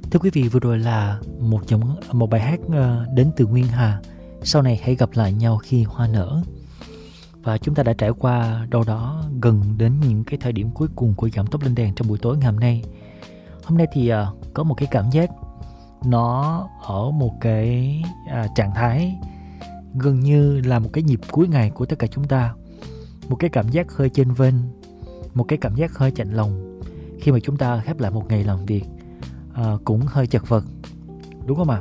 Thưa quý vị, vừa rồi là một bài hát đến từ Nguyên Hà. Sau này hãy gặp lại nhau khi hoa nở. Và chúng ta đã trải qua đâu đó gần đến những cái thời điểm cuối cùng của Giảm Tốc Lên Đèn trong buổi tối ngày hôm nay. Hôm nay thì có một cái cảm giác nó ở một cái trạng thái gần như là một cái nhịp cuối ngày của tất cả chúng ta. Một cái cảm giác hơi chênh vênh, một cái cảm giác hơi chạnh lòng khi mà chúng ta khép lại một ngày làm việc. Cũng hơi chật vật, đúng không ạ?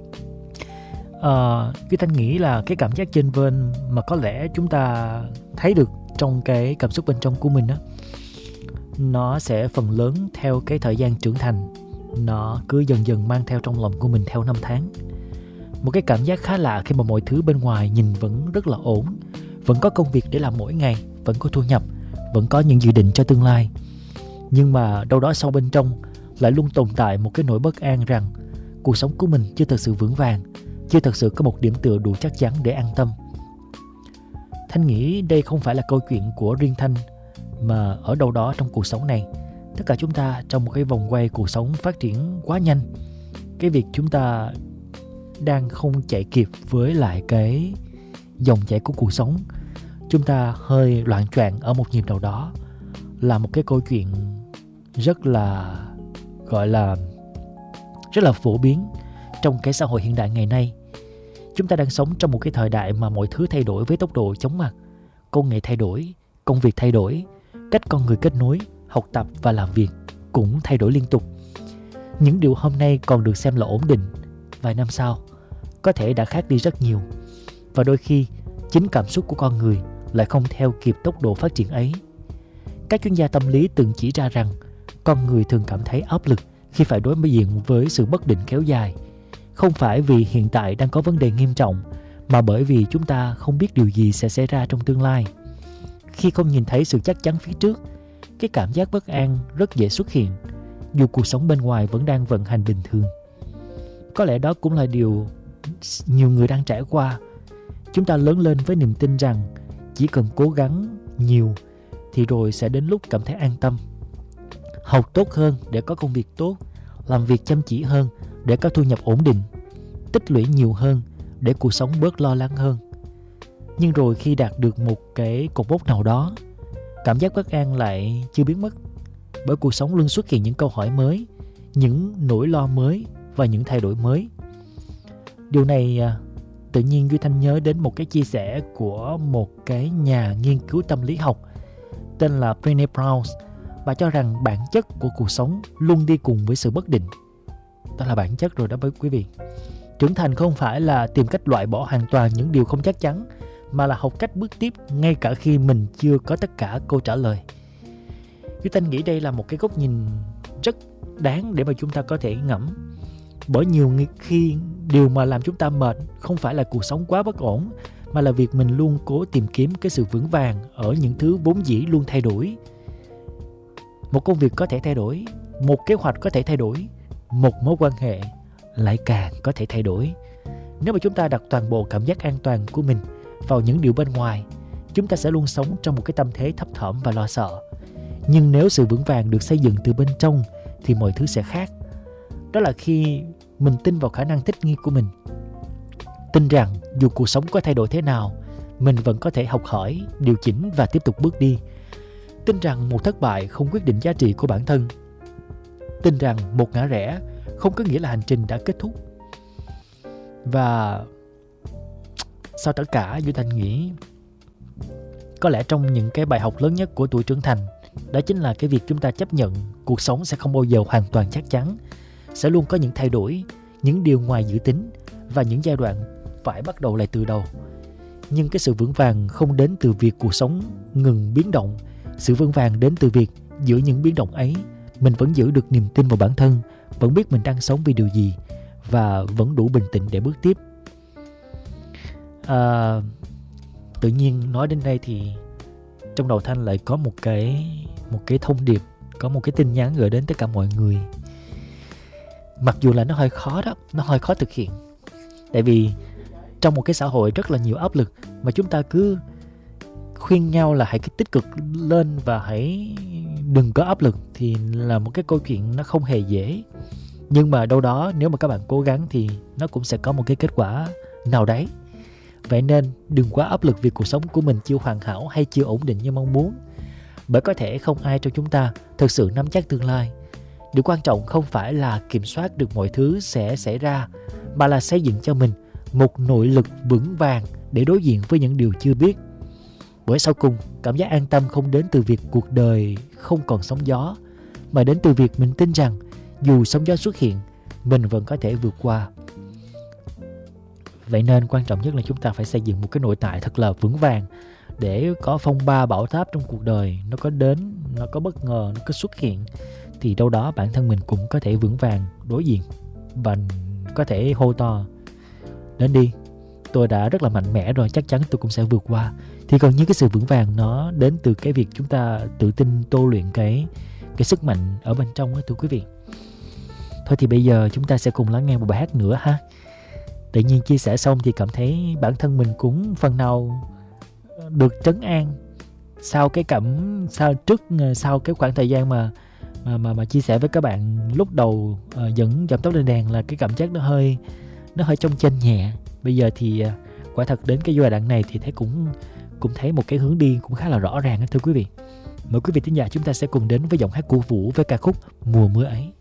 Duy Thanh nghĩ là cái cảm giác chênh vênh mà có lẽ chúng ta thấy được trong cái cảm xúc bên trong của mình á, nó sẽ phần lớn theo cái thời gian trưởng thành, nó cứ dần dần mang theo trong lòng của mình theo năm tháng. Một cái cảm giác khá lạ khi mà mọi thứ bên ngoài nhìn vẫn rất là ổn, vẫn có công việc để làm mỗi ngày, vẫn có thu nhập, vẫn có những dự định cho tương lai. Nhưng mà đâu đó sâu bên trong lại luôn tồn tại một cái nỗi bất an rằng cuộc sống của mình chưa thật sự vững vàng, chưa thật sự có một điểm tựa đủ chắc chắn để an tâm. Thanh nghĩ đây không phải là câu chuyện của riêng Thanh, mà ở đâu đó trong cuộc sống này, tất cả chúng ta trong một cái vòng quay cuộc sống phát triển quá nhanh. Cái việc chúng ta đang không chạy kịp với lại cái dòng chảy của cuộc sống, chúng ta hơi loạng choạng ở một nhịp nào đó, là một cái câu chuyện rất là phổ biến trong cái xã hội hiện đại ngày nay. Chúng ta đang sống trong một cái thời đại mà mọi thứ thay đổi với tốc độ chóng mặt. Công nghệ thay đổi, công việc thay đổi, cách con người kết nối, học tập và làm việc cũng thay đổi liên tục. Những điều hôm nay còn được xem là ổn định, vài năm sau có thể đã khác đi rất nhiều. Và đôi khi chính cảm xúc của con người lại không theo kịp tốc độ phát triển ấy. Các chuyên gia tâm lý từng chỉ ra rằng con người thường cảm thấy áp lực khi phải đối diện với sự bất định kéo dài, không phải vì hiện tại đang có vấn đề nghiêm trọng, mà bởi vì chúng ta không biết điều gì sẽ xảy ra trong tương lai. Khi không nhìn thấy sự chắc chắn phía trước, cái cảm giác bất an rất dễ xuất hiện, dù cuộc sống bên ngoài vẫn đang vận hành bình thường. Có lẽ đó cũng là điều nhiều người đang trải qua. Chúng ta lớn lên với niềm tin rằng chỉ cần cố gắng nhiều thì rồi sẽ đến lúc cảm thấy an tâm. Học tốt hơn để có công việc tốt, làm việc chăm chỉ hơn để có thu nhập ổn định, tích lũy nhiều hơn để cuộc sống bớt lo lắng hơn. Nhưng rồi khi đạt được một cái cột mốc nào đó, cảm giác bất an lại chưa biến mất, bởi cuộc sống luôn xuất hiện những câu hỏi mới, những nỗi lo mới và những thay đổi mới. Điều này tự nhiên Duy Thanh nhớ đến một cái chia sẻ của một cái nhà nghiên cứu tâm lý học tên là Brené Brown. Bà cho rằng bản chất của cuộc sống luôn đi cùng với sự bất định. Đó là bản chất rồi đó quý vị. Trưởng thành không phải là tìm cách loại bỏ hoàn toàn những điều không chắc chắn, mà là học cách bước tiếp ngay cả khi mình chưa có tất cả câu trả lời. Duy Thanh nghĩ đây là một cái góc nhìn rất đáng để mà chúng ta có thể ngẫm. Bởi nhiều khi điều mà làm chúng ta mệt không phải là cuộc sống quá bất ổn, mà là việc mình luôn cố tìm kiếm cái sự vững vàng ở những thứ vốn dĩ luôn thay đổi. Một công việc có thể thay đổi, một kế hoạch có thể thay đổi, một mối quan hệ lại càng có thể thay đổi. Nếu mà chúng ta đặt toàn bộ cảm giác an toàn của mình vào những điều bên ngoài, chúng ta sẽ luôn sống trong một cái tâm thế thấp thỏm và lo sợ. Nhưng nếu sự vững vàng được xây dựng từ bên trong thì mọi thứ sẽ khác. Đó là khi mình tin vào khả năng thích nghi của mình, tin rằng dù cuộc sống có thay đổi thế nào, mình vẫn có thể học hỏi, điều chỉnh và tiếp tục bước đi. Tin rằng một thất bại không quyết định giá trị của bản thân. Tin rằng một ngã rẽ không có nghĩa là hành trình đã kết thúc. Và sau tất cả, Duy Thanh nghĩ có lẽ trong những cái bài học lớn nhất của tuổi trưởng thành, đó chính là cái việc chúng ta chấp nhận cuộc sống sẽ không bao giờ hoàn toàn chắc chắn. Sẽ luôn có những thay đổi, những điều ngoài dự tính và những giai đoạn phải bắt đầu lại từ đầu. Nhưng cái sự vững vàng không đến từ việc cuộc sống ngừng biến động. Sự vững vàng đến từ việc giữa những biến động ấy, mình vẫn giữ được niềm tin vào bản thân, vẫn biết mình đang sống vì điều gì và vẫn đủ bình tĩnh để bước tiếp. Tự nhiên nói đến đây thì trong đầu Thanh lại có một cái thông điệp, có một cái tin nhắn gửi đến tất cả mọi người. Mặc dù là nó hơi khó đó, nó hơi khó thực hiện. Tại vì trong một cái xã hội rất là nhiều áp lực mà chúng ta cứ khuyên nhau là hãy tích cực lên và hãy đừng có áp lực, thì là một cái câu chuyện nó không hề dễ. Nhưng mà đâu đó nếu mà các bạn cố gắng thì nó cũng sẽ có một cái kết quả nào đấy. Vậy nên đừng quá áp lực vì cuộc sống của mình chưa hoàn hảo hay chưa ổn định như mong muốn. Bởi có thể không ai trong chúng ta thực sự nắm chắc tương lai. Điều quan trọng không phải là kiểm soát được mọi thứ sẽ xảy ra, mà là xây dựng cho mình một nội lực vững vàng để đối diện với những điều chưa biết. Bởi sau cùng, cảm giác an tâm không đến từ việc cuộc đời không còn sóng gió, mà đến từ việc mình tin rằng dù sóng gió xuất hiện, mình vẫn có thể vượt qua. Vậy nên quan trọng nhất là chúng ta phải xây dựng một cái nội tại thật là vững vàng, để có phong ba bão táp trong cuộc đời nó có đến, nó có bất ngờ, nó có xuất hiện, thì đâu đó bản thân mình cũng có thể vững vàng đối diện và có thể hô to: đến đi, tôi đã rất là mạnh mẽ rồi, chắc chắn tôi cũng sẽ vượt qua. Thì còn như cái sự vững vàng nó đến từ cái việc chúng ta tự tin tô luyện cái sức mạnh ở bên trong đó, thưa quý vị. Thôi thì bây giờ chúng ta sẽ cùng lắng nghe một bài hát nữa ha. Tự nhiên chia sẻ xong thì cảm thấy bản thân mình cũng phần nào được trấn an sau cái sau cái khoảng thời gian mà chia sẻ với các bạn lúc đầu dẫn giảm tốc lên đèn, là cái cảm giác nó hơi trong chênh nhẹ. Bây giờ thì quả thật đến cái giai đoạn này thì thấy cũng thấy một cái hướng đi cũng khá là rõ ràng thưa quý vị. Mời quý vị thính giả chúng ta sẽ cùng đến với giọng hát của Vũ với ca khúc Mùa Mưa Ấy.